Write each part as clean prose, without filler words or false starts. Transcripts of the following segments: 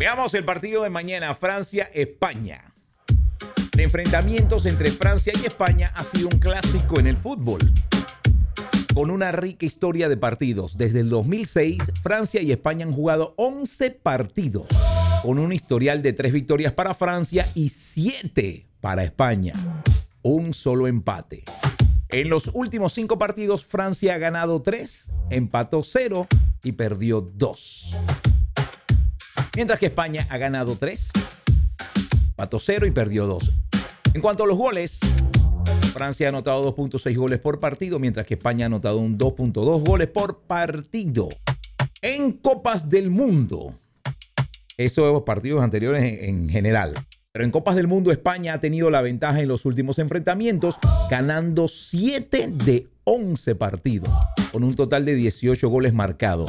Veamos el partido de mañana, Francia-España. De enfrentamientos entre Francia y España ha sido un clásico en el fútbol, con una rica historia de partidos. Desde el 2006, Francia y España han jugado 11 partidos, con un historial de 3 victorias para Francia y 7 para España. Un solo empate. En los últimos 5 partidos, Francia ha ganado 3, empató 0 y perdió 2. Mientras que España ha ganado 3, empató 0 y perdió 2. En cuanto a los goles, Francia ha anotado 2.6 goles por partido, mientras que España ha anotado un 2.2 goles por partido. En Copas del Mundo, eso de los partidos anteriores en general, pero en Copas del Mundo España ha tenido la ventaja en los últimos enfrentamientos, ganando 7 de 11 partidos, con un total de 18 goles marcados.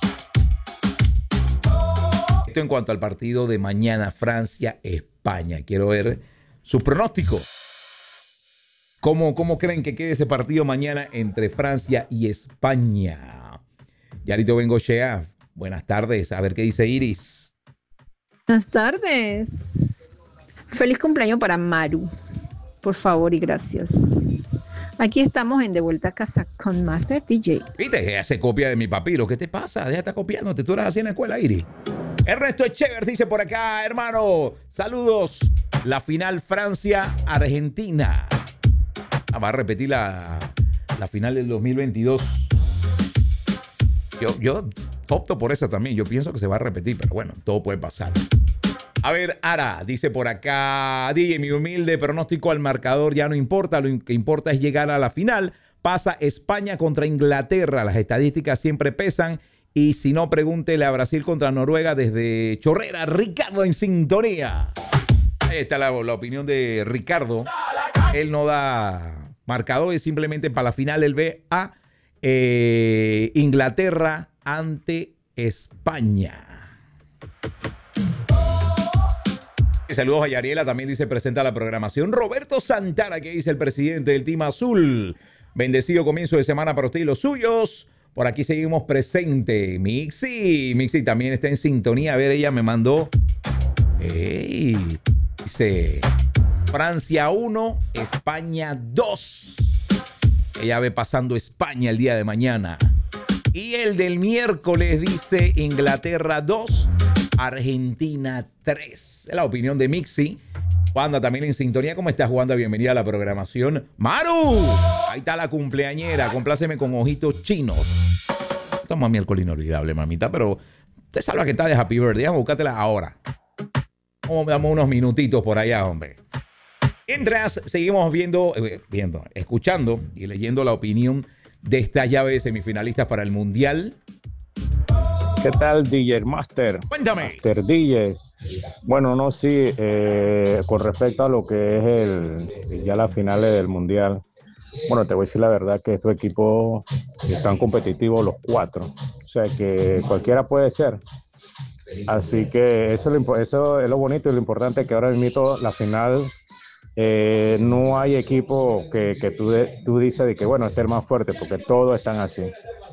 Esto en cuanto al partido de mañana, Francia-España. Quiero ver su pronóstico. ¿Cómo creen que quede ese partido mañana entre Francia y España? Yarito Bengochea, buenas tardes. A ver qué dice Iris. Buenas tardes. Feliz cumpleaños para Maru. Por favor y gracias. Aquí estamos en De Vuelta a Casa con Master DJ. Viste, ella se copia de mi papiro. ¿Qué te pasa? Deja de estar copiándote. Tú eras así en la escuela, Iris. Ernesto Echever dice por acá, hermano, saludos. La final Francia-Argentina. Va a repetir la final del 2022. Yo opto por eso también. Yo pienso que se va a repetir, pero bueno, todo puede pasar. A ver, Ara, dice por acá, DJ, mi humilde pronóstico al marcador ya no importa. Lo que importa es llegar a la final. Pasa España contra Inglaterra. Las estadísticas siempre pesan. Y si no, pregúntele a Brasil contra Noruega desde Chorrera. Ricardo en sintonía. Ahí está la opinión de Ricardo. Él no da marcadores, simplemente para la final él ve a Inglaterra ante España. Saludos a Yariela, también dice presenta la programación. Roberto Santana, que dice el presidente del Team Azul. Bendecido comienzo de semana para usted y los suyos. Por aquí seguimos presente. Mixi también está en sintonía. A ver, ella me mandó. Dice Francia 1, España 2. Ella ve pasando España el día de mañana. Y el del miércoles dice Inglaterra 2, Argentina 3. Es la opinión de Mixi. Wanda también en sintonía. ¿Cómo estás, Wanda? Bienvenida a la programación. ¡Maru! Ahí está la cumpleañera. Compláceme con ojitos chinos. Estamos a miércoles inolvidable, mamita, pero usted sabe que está de Happy Birthday. Vamos a buscártela ahora. Damos unos minutitos por allá, hombre. Mientras seguimos escuchando y leyendo la opinión de esta llave de semifinalistas para el Mundial. ¿Qué tal, DJ Master? Cuéntame. Master DJ. Bueno, no, sí, con respecto a lo que es ya las finales del Mundial. Bueno, te voy a decir la verdad que estos equipos están competitivos los 4. O sea que cualquiera puede ser. Así que eso es lo bonito y lo importante, que ahora mismo la final no hay equipo que tú dices de que bueno, este es el más fuerte, porque todos están así.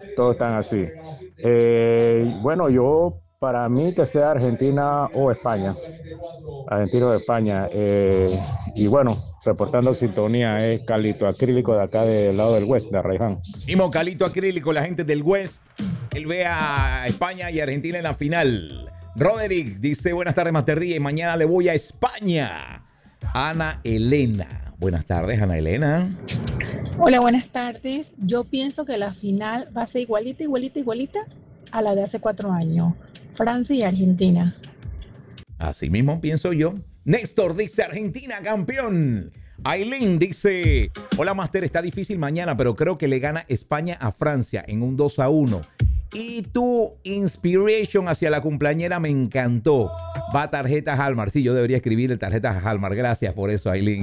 Bueno, para mí que sea Argentina o España. Argentina o España. Y bueno, reportando sintonía es Calito Acrílico de acá del lado del West, de Arraiján. Mismo Calito Acrílico, la gente del West. Él ve a España y Argentina en la final. Roderick dice, buenas tardes, Master DJ. Mañana le voy a España. Ana Elena. Buenas tardes, Ana Elena. Hola, buenas tardes. Yo pienso que la final va a ser igualita a la de hace 4 años. Francia y Argentina. Así mismo pienso yo. Néstor dice Argentina, campeón. Aileen dice, hola Master, está difícil mañana, pero creo que le gana España a Francia en un 2-1. Y tu inspiration hacia la cumpleañera me encantó. Va tarjetas Hallmark. Sí, yo debería escribirle tarjetas Hallmark. Gracias por eso, Aileen.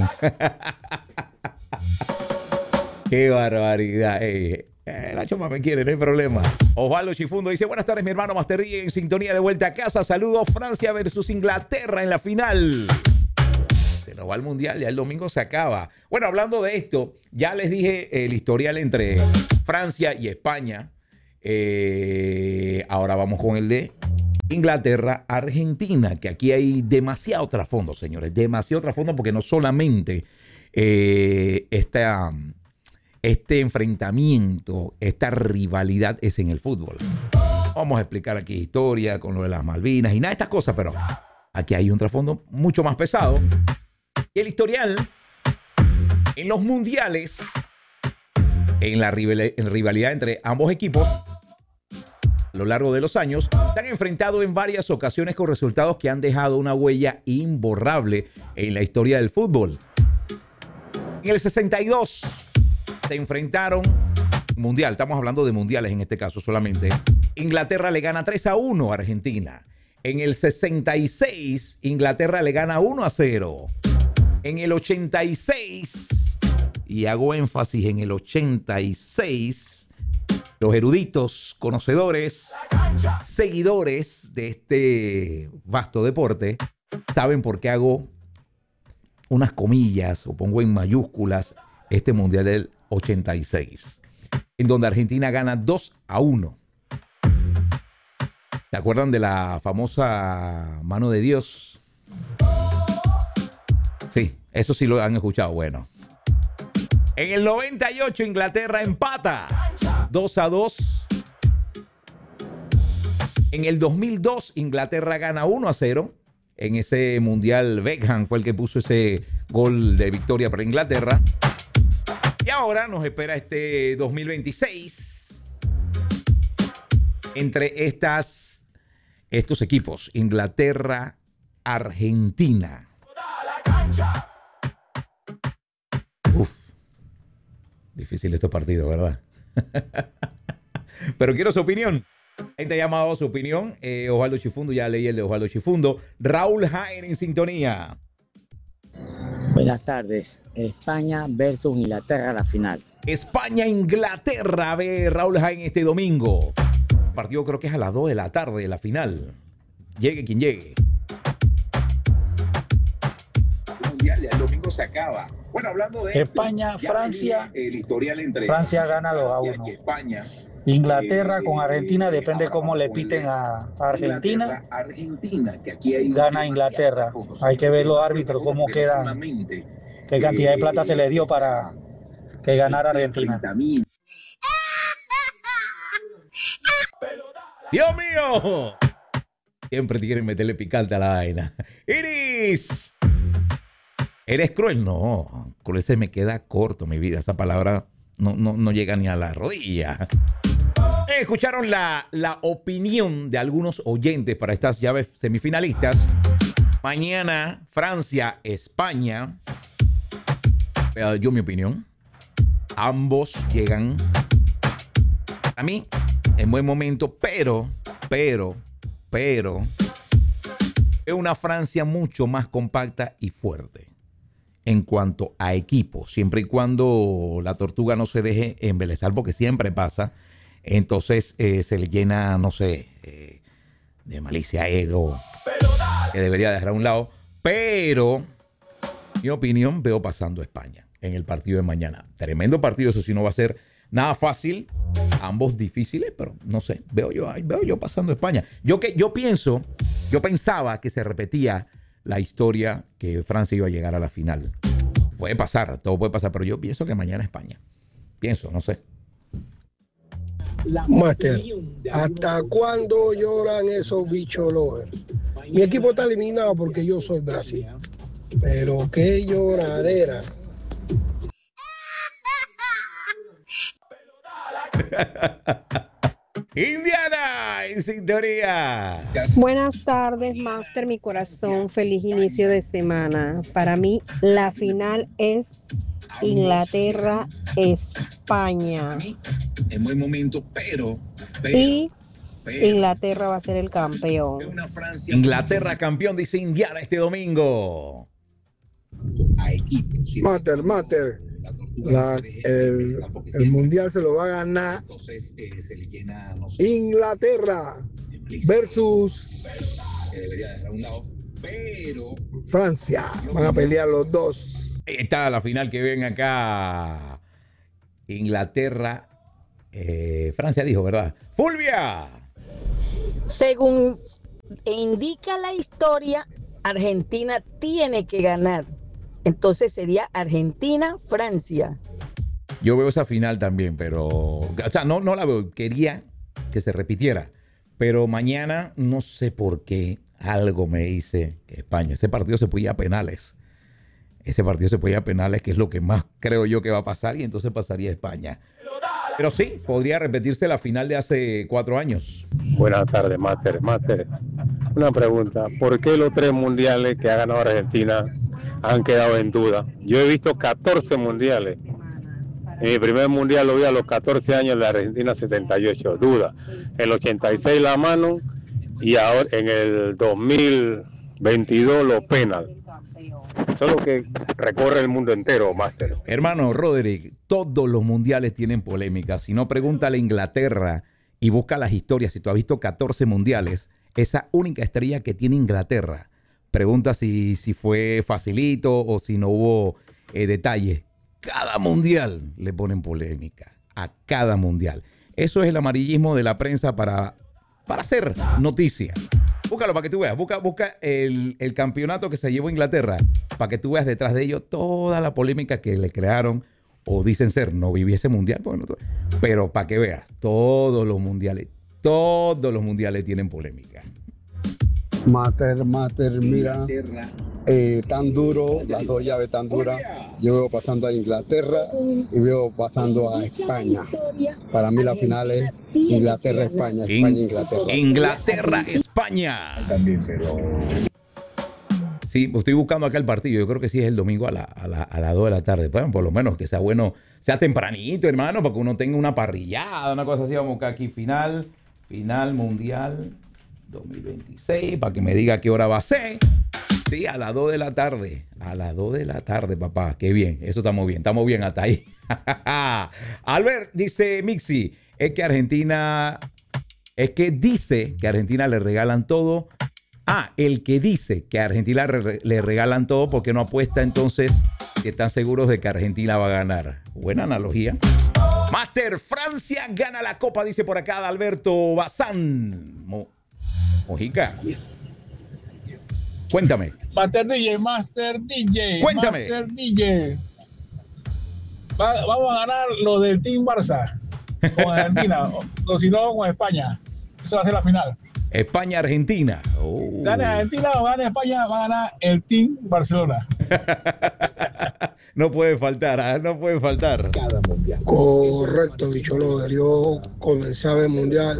Qué barbaridad. La choma me quiere, no hay problema. Osvaldo Chifundo dice, buenas tardes, mi hermano Master D en sintonía de vuelta a casa. Saludos, Francia versus Inglaterra en la final. Se nos va al Mundial, ya el domingo se acaba. Bueno, hablando de esto, ya les dije el historial entre Francia y España. Ahora vamos con el de Inglaterra, Argentina, que aquí hay demasiado trasfondo, señores, demasiado trasfondo porque no solamente este enfrentamiento, esta rivalidad es en el fútbol. Vamos a explicar aquí historia con lo de las Malvinas y nada de estas cosas, pero aquí hay un trasfondo mucho más pesado. Y el historial en los mundiales, en la rivalidad entre ambos equipos, a lo largo de los años, se han enfrentado en varias ocasiones con resultados que han dejado una huella imborrable en la historia del fútbol. En el 62 se enfrentaron mundial, estamos hablando de mundiales en este caso solamente. Inglaterra le gana 3-1 a Argentina. En el 66, Inglaterra le gana 1-0. En el 86, y hago énfasis en el 86, los eruditos, conocedores, seguidores de este vasto deporte, saben por qué hago unas comillas o pongo en mayúsculas este mundial del 86, en donde Argentina gana 2-1. ¿Se acuerdan de la famosa mano de Dios? Sí, eso sí lo han escuchado. Bueno. En el 98 Inglaterra empata 2-2. En el 2002 Inglaterra gana 1-0. En ese mundial Beckham fue el que puso ese gol de victoria para Inglaterra. Y ahora nos espera este 2026 entre estos equipos, Inglaterra, Argentina. Uf, difícil estos partidos, ¿verdad? Pero quiero su opinión. Gente ha llamado su opinión. Osvaldo Chifundo, ya leí el de Osvaldo Chifundo. Raúl Jaén en sintonía. Buenas tardes. España versus Inglaterra, la final. España-Inglaterra, a ver, Raúl Jaén este domingo. El partido creo que es a las 2 de la tarde, la final. Llegue quien llegue. El domingo se acaba. Bueno, hablando de España, Francia. El historial entre Francia gana 2-1. España. Inglaterra con Argentina, depende cómo le piten a Argentina. Que aquí hay gana Inglaterra. Hay que ver los árbitros cómo quedan, qué cantidad de plata se le dio para que ganara Argentina. ¡Dios mío! Siempre te quieren meterle picante a la vaina. ¡Iris! ¿Eres cruel? No, cruel se me queda corto, mi vida. Esa palabra no llega ni a la rodilla. Escucharon la opinión de algunos oyentes para estas llaves semifinalistas. Mañana, Francia, España. Yo mi opinión. Ambos llegan a mí en buen momento, pero es una Francia mucho más compacta y fuerte en cuanto a equipo, siempre y cuando la tortuga no se deje embelezar, porque siempre pasa. Entonces se le llena, no sé, de malicia, ego, que debería dejar a un lado. Pero, mi opinión, veo pasando a España en el partido de mañana. Tremendo partido, eso sí no va a ser nada fácil. Ambos difíciles, pero no sé, veo yo pasando a España. Yo pensaba que se repetía la historia que Francia iba a llegar a la final. Puede pasar, todo puede pasar, pero yo pienso que mañana España. Pienso, no sé. Máster, ¿hasta cuándo lloran esos bichos lovers? Mi equipo está eliminado porque yo soy Brasil. Pero qué lloradera. Indiana en sintonía. Buenas tardes, Máster, mi corazón. Feliz inicio de semana. Para mí, la final es Inglaterra-España. En buen momento, pero Y Inglaterra va a ser el campeón. Inglaterra campeón, dice Indiana este domingo. Máster. El mundial se lo va a ganar Inglaterra versus Francia. Van a pelear los dos. Ahí está la final que ven acá. Inglaterra, Francia dijo, ¿verdad? ¡Fulvia! Según indica la historia, Argentina tiene que ganar. Entonces sería Argentina-Francia. Yo veo esa final también, pero... O sea, no la veo. Quería que se repitiera. Pero mañana, no sé por qué, algo me dice que España. Ese partido se puede ir a penales. Ese partido se puede ir a penales, que es lo que más creo yo que va a pasar. Y entonces pasaría a España. Pero sí, podría repetirse la final de hace 4 años. Buenas tardes, Master. Una pregunta. ¿Por qué los 3 mundiales que ha ganado Argentina han quedado en duda? Yo he visto 14 mundiales. En mi primer mundial lo vi a los 14 años, la Argentina 78, duda. El 86 la mano y ahora en el 2022 los penal. Eso es lo que recorre el mundo entero, Máster. Hermano Roderick, todos los mundiales tienen polémica. Si no, pregúntale a Inglaterra y busca las historias. Si tú has visto 14 mundiales, esa única estrella que tiene Inglaterra. Pregunta si fue facilito o si no hubo detalles. Cada mundial le ponen polémica. A cada mundial. Eso es el amarillismo de la prensa para hacer noticia. Búscalo para que tú veas. Busca el campeonato que se llevó Inglaterra para que tú veas detrás de ello toda la polémica que le crearon o dicen ser. No viví ese mundial, pero para que veas, todos los mundiales tienen polémica. Mater, mira, tan duro, las 2 llaves tan duras. Yo veo pasando a Inglaterra y veo pasando a España. Para mí la final es Inglaterra-España, España-Inglaterra. Inglaterra-España. También, pero... Sí, estoy buscando acá el partido. Yo creo que sí es el domingo a las 2 de la tarde. Bueno, por lo menos que sea bueno, sea tempranito, hermano, para que uno tenga una parrillada, una cosa así. Vamos a buscar aquí final mundial 2026, para que me diga qué hora va a ser. Sí, a las 2 de la tarde. A las 2 de la tarde, papá. Qué bien. Eso estamos bien hasta ahí. Albert, dice Mixi, es que dice que a Argentina le regalan todo. El que dice que a Argentina le regalan todo porque no apuesta entonces que están seguros de que Argentina va a ganar. Buena analogía. Master, Francia gana la copa, dice por acá Alberto Bazán. Mojica. Cuéntame. Master DJ. Cuéntame. Master DJ. Vamos a ganar lo del Team Barça con Argentina, o si no con España. Esa va a ser la final. España-Argentina. Gane Argentina o gane España, va a ganar el Team Barcelona. No puede faltar, no puede faltar. Cada mundial. Correcto, Bicholo. Yo comencé a ver mundial.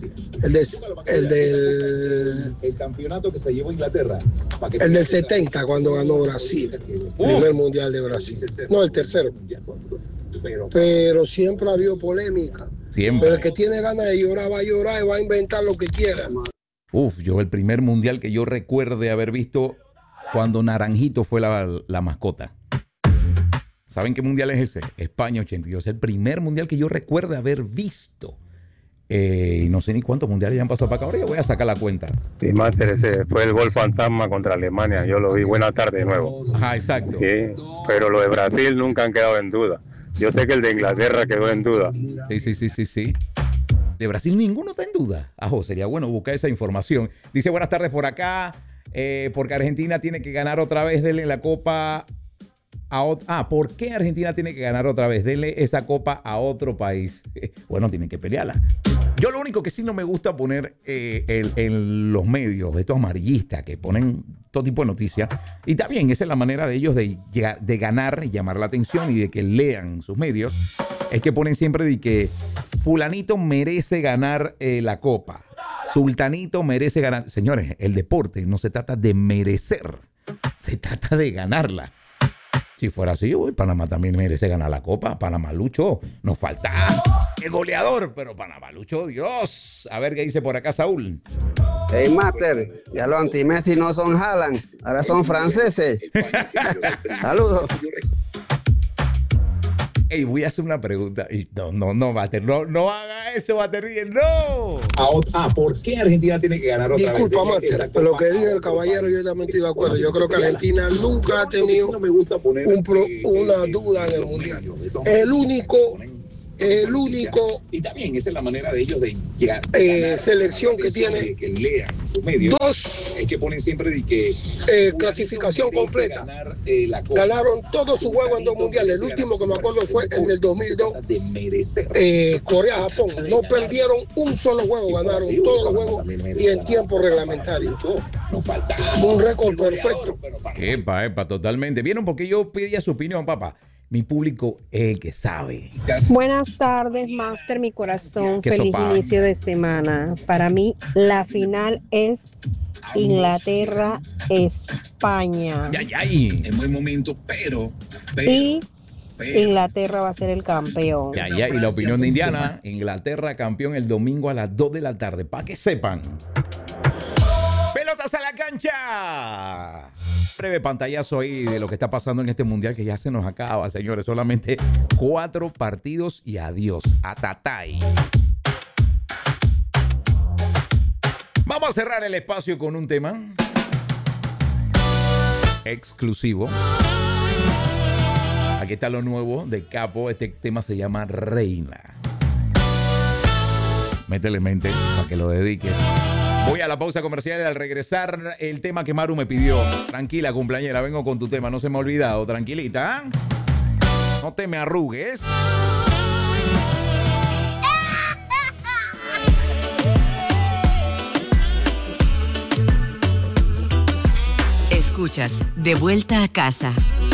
El campeonato que se llevó Inglaterra. El del 70, cuando ganó Brasil. Primer mundial de Brasil. No, el tercero. Pero siempre ha habido polémica. Siempre. Pero el que tiene ganas de llorar va a llorar y va a inventar lo que quiera. Yo el primer mundial que yo recuerde haber visto cuando Naranjito fue la mascota. ¿Saben qué mundial es ese? España 82. El primer mundial que yo recuerde haber visto. Y no sé ni cuántos mundiales ya han pasado para acá. Ahora yo voy a sacar la cuenta. Sí, Master, ese fue el gol fantasma contra Alemania. Yo lo vi. Buenas tardes de nuevo. Ajá, exacto. Sí, pero los de Brasil nunca han quedado en duda. Yo sé que el de Inglaterra quedó en duda. Sí. De Brasil ninguno está en duda. Sería bueno buscar esa información. Dice, buenas tardes por acá. Porque Argentina tiene que ganar otra vez. Denle la copa ¿por qué Argentina tiene que ganar otra vez? Denle esa copa a otro país. Bueno, tienen que pelearla. Yo lo único que sí no me gusta poner en los medios, estos amarillistas que ponen todo tipo de noticias, y está bien, esa es la manera de ellos de ganar y llamar la atención y de que lean sus medios, es que ponen siempre de que fulanito merece ganar la copa, sultanito merece ganar. Señores, el deporte no se trata de merecer, se trata de ganarla. Si fuera así, Panamá también merece ganar la copa. Panamalucho, nos falta el goleador, pero Panamalucho, Dios. A ver qué dice por acá Saúl. Hey, Master, ya los anti-Messi no son Haaland, ahora son franceses. Saludos. Hey, voy a hacer una pregunta. No, Master, no haga eso, Master, no. ¿Por qué Argentina tiene que ganar otra vez? Disculpa, Master, pero lo que dice el caballero yo también estoy de acuerdo. Yo creo que Argentina nunca ha tenido una duda en el mundial. El único es el único y también esa es la manera de ellos de llegar selección que tiene que lean sus medios. 2 es que ponen siempre de que clasificación completa. Ganaron todos sus juegos en 2 mundiales. El último que me acuerdo fue el del 2002, Corea-Japón. No perdieron un solo juego, ganaron todos los juegos y en tiempo reglamentario. Un récord perfecto. Epa, totalmente. ¿Vieron? Porque yo pedía su opinión, papá. Mi público es el que sabe. Buenas tardes, Master, mi corazón. ¿Qué Feliz sopa? inicio de semana. Para mí, la final es Inglaterra-España. En buen momento, pero Y Inglaterra va a ser el campeón. Y la opinión de Indiana. Inglaterra campeón el domingo a las 2 de la tarde. Para que sepan. ¡Pelotas a la cancha! Breve pantallazo ahí de lo que está pasando en este mundial que ya se nos acaba, señores. Solamente 4 partidos y adiós. Atatay. Vamos a cerrar el espacio con un tema exclusivo. Aquí está lo nuevo de Capo. Este tema se llama Reina. Métele mente para que lo dediques. Voy a la pausa comercial y al regresar el tema que Maru me pidió. Tranquila, cumpleañera, vengo con tu tema. No se me ha olvidado. Tranquilita. No te me arrugues. Escuchas De Vuelta a Casa